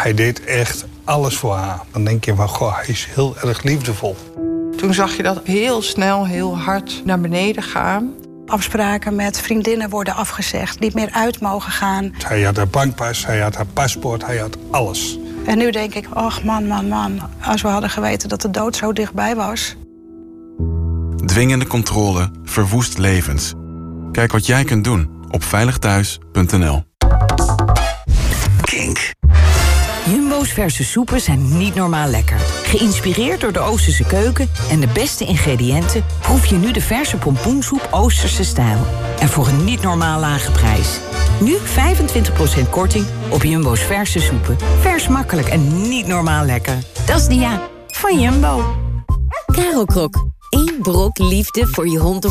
Hij deed echt alles voor haar. Dan denk je van, goh, hij is heel erg liefdevol. Toen zag je dat heel snel, heel hard naar beneden gaan. Afspraken met vriendinnen worden afgezegd, niet meer uit mogen gaan. Hij had haar bankpas, hij had haar paspoort, hij had alles. En nu denk ik, ach man, als we hadden geweten dat de dood zo dichtbij was. Dwingende controle verwoest levens. Kijk wat jij kunt doen op veiligthuis.nl. Kink. Jumbo's verse soepen zijn niet normaal lekker. Geïnspireerd door de Oosterse keuken en de beste ingrediënten... proef je nu de verse pompoensoep Oosterse stijl. En voor een niet normaal lage prijs. Nu 25% korting op Jumbo's verse soepen. Vers, makkelijk en niet normaal lekker. Dat is Dia van Jumbo. Karel Krok. 1 brok liefde voor je hond of